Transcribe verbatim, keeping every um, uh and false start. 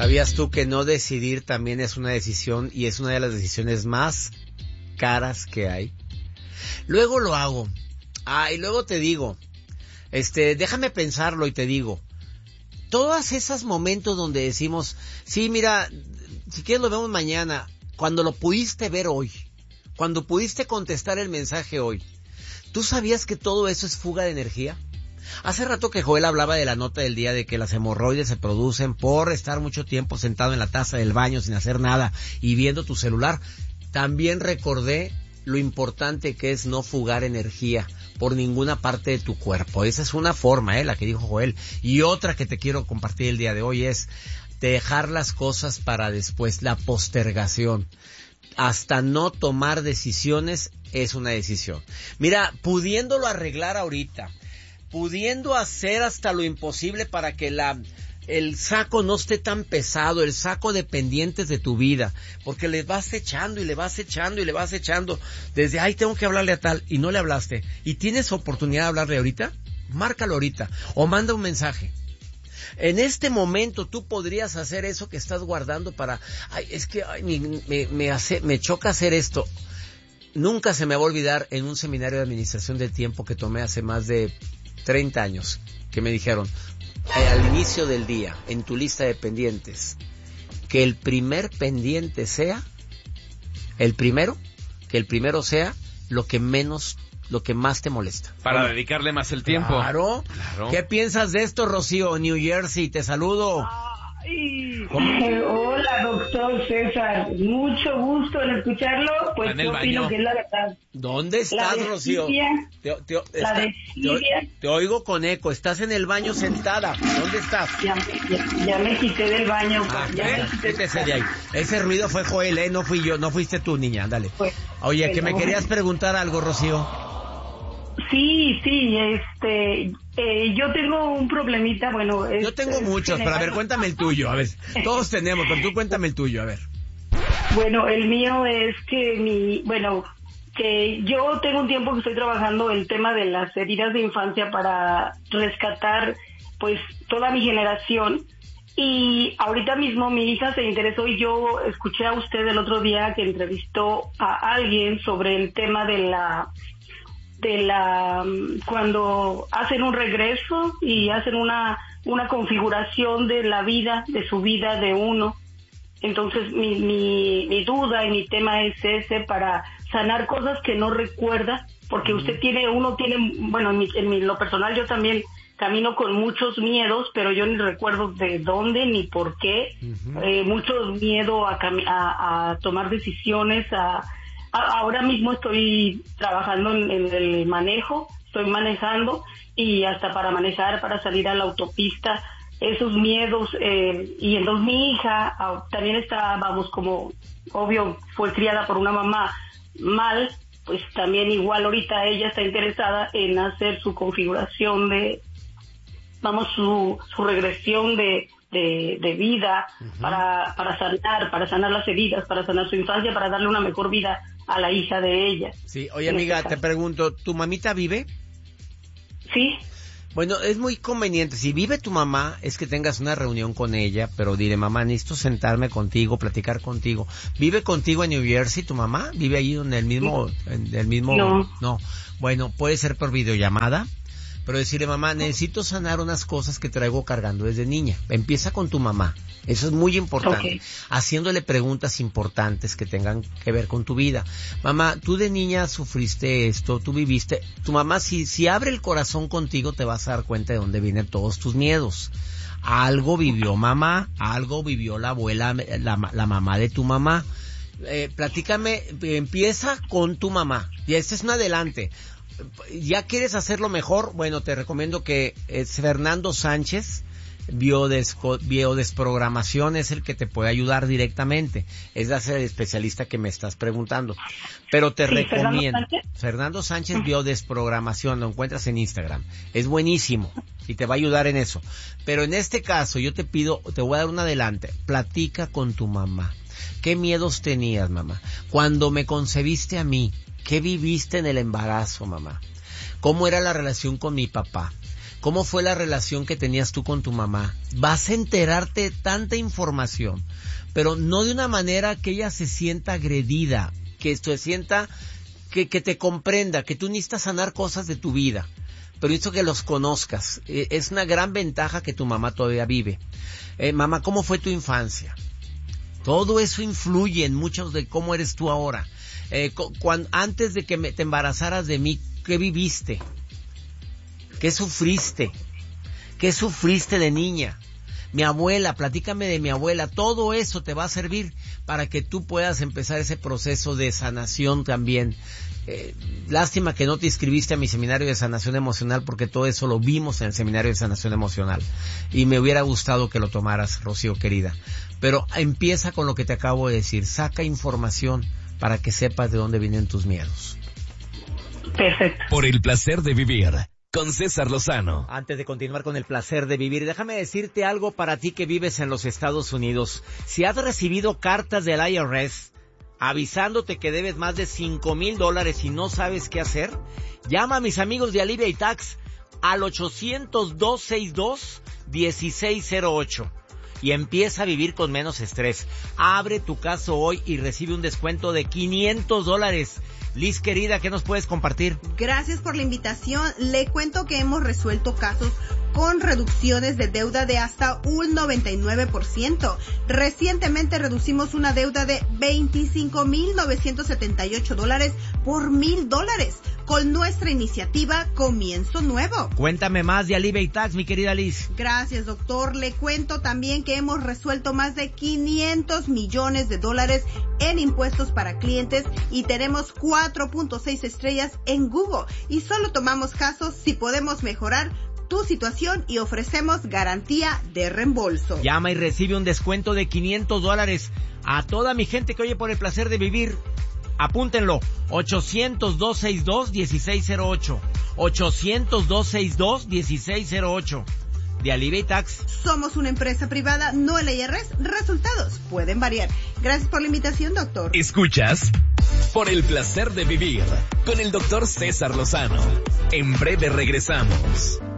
¿Sabías tú que no decidir también es una decisión y es una de las decisiones más caras que hay? Luego lo hago. Ah, y luego te digo, este, déjame pensarlo y te digo. Todos esos momentos donde decimos, sí, mira, si quieres lo vemos mañana, cuando lo pudiste ver hoy, cuando pudiste contestar el mensaje hoy, ¿tú sabías que todo eso es fuga de energía? Hace rato que Joel hablaba de la nota del día de que las hemorroides se producen por estar mucho tiempo sentado en la taza del baño sin hacer nada y viendo tu celular. También recordé lo importante que es no fugar energía por ninguna parte de tu cuerpo. Esa es una forma, eh, la que dijo Joel. Y otra que te quiero compartir el día de hoy es dejar las cosas para después, la postergación. Hasta no tomar decisiones es una decisión. Mira, pudiéndolo arreglar ahorita, pudiendo hacer hasta lo imposible para que la el saco no esté tan pesado, el saco de pendientes de tu vida, porque le vas echando y le vas echando y le vas echando desde, ay, tengo que hablarle a tal, y no le hablaste, y tienes oportunidad de hablarle ahorita, márcalo ahorita, o manda un mensaje. En este momento tú podrías hacer eso que estás guardando para, ay, es que ay, me, me, me, hace, me choca hacer esto. Nunca se me va a olvidar en un seminario de administración del tiempo que tomé hace más de treinta años, que me dijeron, eh, al inicio del día, en tu lista de pendientes, que el primer pendiente sea, el primero, que el primero sea lo que menos, lo que más te molesta. Para ¿Cómo? Dedicarle más el tiempo. Claro. claro. ¿Qué piensas de esto, Rocío? New Jersey, te saludo. Ay, hola, doctor César. Mucho gusto en escucharlo. Pues yo opino que es la verdad. ¿Dónde estás, la Rocío? Te, te, la está, te, te oigo con eco. Estás en el baño sentada. ¿Dónde estás? Ya, ya, ya me quité del baño. Ah, ya ya, me quité quítese de ahí. Ese ruido fue Joel, ¿eh? No fui yo. No fuiste tú, niña. Dale. Pues, Oye, pues, que me no. querías preguntar algo, Rocío. Sí, sí, este, eh, yo tengo un problemita, bueno... Es, yo tengo muchos, pero a ver, cuéntame el tuyo, a ver, todos tenemos, pero tú cuéntame el tuyo, a ver. Bueno, el mío es que mi, bueno, que yo tengo un tiempo que estoy trabajando el tema de las heridas de infancia para rescatar, pues, toda mi generación, y ahorita mismo mi hija se interesó y yo escuché a usted el otro día que entrevistó a alguien sobre el tema de la... de la cuando hacen un regreso y hacen una una configuración de la vida, de su vida de uno. Entonces mi mi mi duda y mi tema es ese, para sanar cosas que no recuerda, porque usted tiene uno tiene bueno, en mi, en mi, lo personal yo también camino con muchos miedos, pero yo ni recuerdo de dónde ni por qué. Uh-huh. eh, mucho miedo a, a a tomar decisiones, a ahora mismo estoy trabajando en, en el manejo, estoy manejando, y hasta para manejar, para salir a la autopista, esos miedos, eh, y entonces mi hija ah, también está, vamos, como, obvio, fue criada por una mamá mal, pues también igual ahorita ella está interesada en hacer su configuración de, vamos, su, su regresión de, de, de vida, uh-huh. para, para sanar, para sanar las heridas, para sanar su infancia, para darle una mejor vida a la hija de ella. Sí, oye amiga, este te pregunto, ¿tu mamita vive? Sí. Bueno, es muy conveniente, si vive tu mamá, es que tengas una reunión con ella, pero dile, mamá, necesito sentarme contigo, platicar contigo. ¿Vive contigo en New Jersey tu mamá? ¿Vive ahí en el mismo, en el mismo? No. No. Bueno, puede ser por videollamada, pero decirle, mamá, necesito sanar unas cosas que traigo cargando desde niña. Empieza con tu mamá. Eso es muy importante. Okay. Haciéndole preguntas importantes que tengan que ver con tu vida. Mamá, tú de niña sufriste esto, tú viviste. Tu mamá, si, si abre el corazón contigo, te vas a dar cuenta de dónde vienen todos tus miedos. Algo vivió mamá, algo vivió la abuela, la, la mamá de tu mamá. Eh, platícame, empieza con tu mamá. Y este es un adelante. ¿Ya quieres hacerlo mejor? Bueno, te recomiendo que es Fernando Sánchez, Biodesco, biodesprogramación, es el que te puede ayudar directamente. Es el especialista que me estás preguntando. Pero te sí, recomiendo. ¿Fernando Sánchez? Fernando Sánchez, biodesprogramación, lo encuentras en Instagram. Es buenísimo y te va a ayudar en eso. Pero en este caso, yo te pido, te voy a dar un adelante. Platica con tu mamá. ¿Qué miedos tenías, mamá? Cuando me concebiste a mí, ¿qué viviste en el embarazo, mamá? ¿Cómo era la relación con mi papá? cómo fue la relación que tenías tú con tu mamá. Vas a enterarte de tanta información, pero no de una manera que ella se sienta agredida, que se sienta, que, que te comprenda, que tú necesitas sanar cosas de tu vida, pero necesito que los conozcas. Eh, es una gran ventaja que tu mamá todavía vive. Eh, mamá, ¿cómo fue tu infancia? Todo eso influye en muchos de cómo eres tú ahora. Eh, cuando, antes de que me, te embarazaras de mí, ¿qué viviste? ¿Qué sufriste? ¿Qué sufriste de niña? Mi abuela, platícame de mi abuela. Todo eso te va a servir para que tú puedas empezar ese proceso de sanación también. Eh, lástima que no te inscribiste a mi seminario de sanación emocional, porque todo eso lo vimos en el seminario de sanación emocional. Y me hubiera gustado que lo tomaras, Rocío querida. Pero empieza con lo que te acabo de decir. Saca información para que sepas de dónde vienen tus miedos. Perfecto. Por el placer de vivir con César Lozano. Antes de continuar con el placer de vivir, déjame decirte algo para ti que vives en los Estados Unidos. Si has recibido cartas del I R S avisándote que debes más de cinco mil dólares y no sabes qué hacer, llama a mis amigos de Alivia y Tax al ochocientos, dos sesenta y dos, dieciséis cero ocho y empieza a vivir con menos estrés. Abre tu caso hoy y recibe un descuento de quinientos dólares. Liz querida, ¿qué nos puedes compartir? Gracias por la invitación. Le cuento que hemos resuelto casos con reducciones de deuda de hasta un noventa y nueve por ciento. Recientemente reducimos una deuda de veinticinco mil novecientos setenta y ocho dólares por mil dólares con nuestra iniciativa Comienzo Nuevo. Cuéntame más de Alivia y Tax, mi querida Liz. Gracias, doctor. Le cuento también que hemos resuelto más de quinientos millones de dólares en impuestos para clientes y tenemos cuatro punto seis estrellas en Google. Y solo tomamos casos si podemos mejorar tu situación y ofrecemos garantía de reembolso. Llama y recibe un descuento de quinientos dólares. A toda mi gente que oye por el placer de vivir, apúntenlo. ochocientos, dos sesenta y dos, dieciséis cero ocho. ochocientos, dos sesenta y dos, dieciséis cero ocho. De Alivia y Tax. Somos una empresa privada, no el I R S. Resultados pueden variar. Gracias por la invitación, doctor. Escuchas Por el placer de vivir con el doctor César Lozano. En breve regresamos.